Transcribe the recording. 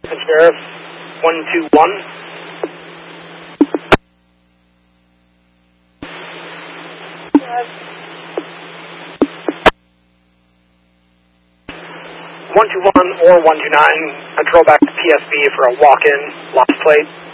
Sheriff 121. Or 129, control back to PSB for a walk-in, lost plate.